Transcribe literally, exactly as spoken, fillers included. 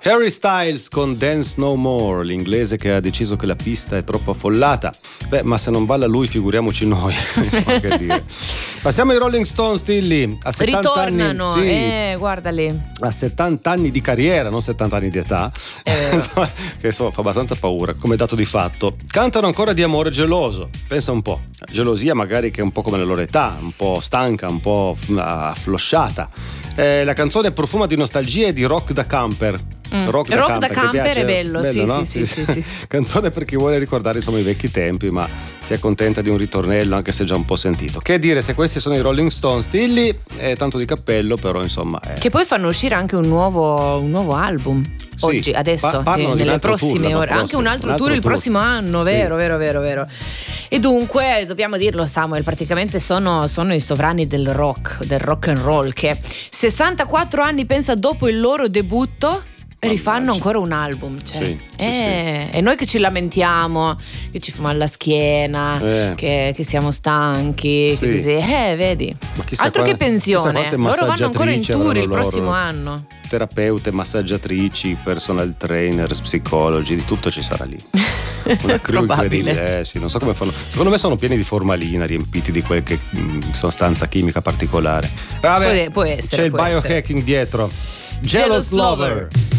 Harry Styles con Dance No More, l'inglese che ha deciso che la pista è troppo affollata. Beh, ma se non balla lui, figuriamoci noi. Insomma, che dire. Passiamo ai Rolling Stones, Tilly. A settanta Ritornano, anni, sì, eh, guardali. a settanta anni di carriera, non settanta anni di età, Eh. insomma, che insomma, fa abbastanza paura come dato di fatto. Cantano ancora di amore geloso, pensa un po'. Gelosia magari che è un po' come la loro età, un po' stanca, un po' afflosciata. Eh, la canzone profuma di nostalgia e di rock da camper. Mm. Rock da Rock camper, da camper piace, è bello, sì, no? sì, sì, sì, sì. Canzone per chi vuole ricordare insomma i vecchi tempi, ma si accontenta di un ritornello anche se già un po' sentito. Che dire, se questi sono i Rolling Stones, Tilly, è tanto di cappello, però insomma è... Che poi fanno uscire anche un nuovo, un nuovo album. Sì, oggi, adesso, pa- parlano eh, di un nelle altro prossime tour l'anno ore. Anche prossimo, un altro, un altro tour il tour. prossimo anno, Sì. vero, vero, vero, vero. E dunque, dobbiamo dirlo, Samuel, praticamente sono, sono i sovrani del rock, del rock and roll, che sessantaquattro anni, pensa, dopo il loro debutto, rifanno ancora un album, cioè. Sì, sì, eh, e noi che ci lamentiamo, che ci fa male la schiena, Eh. che, che siamo stanchi, Sì. che così, eh vedi, Ma chissà altro qua- che pensione, chissà quante loro vanno ancora in massaggiatrici tour il avranno loro. prossimo anno. Terapeute, massaggiatrici, personal trainer, psicologi, di tutto ci sarà lì. Una crew Probabile. incredibile, eh, sì, non so come fanno. Secondo me sono pieni di formalina, riempiti di qualche mh, sostanza chimica particolare. Vabbè, Può- può essere, c'è il può essere. biohacking dietro. Jealous, Jealous Lover. Lover.